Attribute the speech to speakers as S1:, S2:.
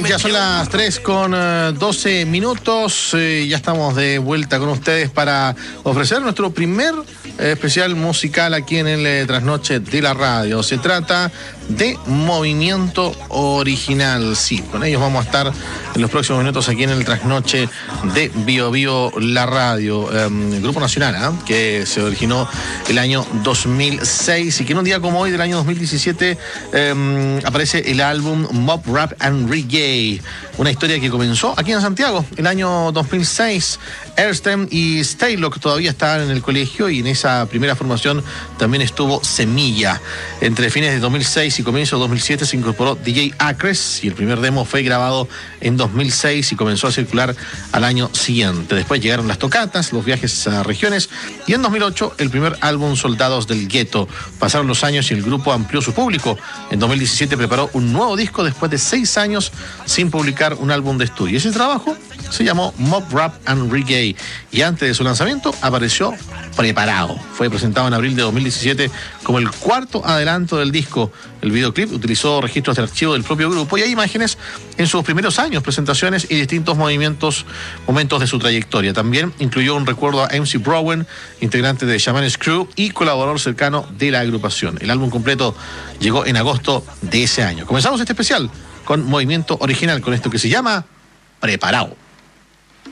S1: Ya son las 3 con 12 minutos. Ya estamos de vuelta con ustedes para ofrecer nuestro primer especial musical aquí en el Trasnoche de la Radio. Se trata de Movimiento Original. Sí, con ellos vamos a estar en los próximos minutos aquí en el Trasnoche de Bio Bio La Radio. Grupo nacional, que se originó el año 2006 y que en un día como hoy del año 2017 aparece el álbum Mob Rap and Reggae. Una historia que comenzó aquí en Santiago el año 2006. Ersten y Staylock todavía estaban en el colegio y en esa primera formación también estuvo Semilla. Entre fines de 2006 y comienzo de 2007 se incorporó DJ Acres y el primer demo fue grabado en 2006 y comenzó a circular al año siguiente. Después llegaron las tocatas, los viajes a regiones y en 2008 el primer álbum Soldados del Gueto. Pasaron los años y el grupo amplió su público. En 2017 preparó un nuevo disco después de 6 años sin publicar un álbum de estudio. Ese trabajo se llamó Mob Rap and Reggae y antes de su lanzamiento apareció Preparado. Fue presentado en abril de 2017 como el cuarto adelanto del disco. El videoclip utilizó registros de archivo del propio grupo y hay imágenes en sus primeros años, presentaciones y distintos momentos de su trayectoria. También incluyó un recuerdo a MC Browen, integrante de Shaman Crew y colaborador cercano de la agrupación. El álbum completo llegó en agosto de ese año. Comenzamos este especial con Movimiento Original, con esto que se llama Preparado.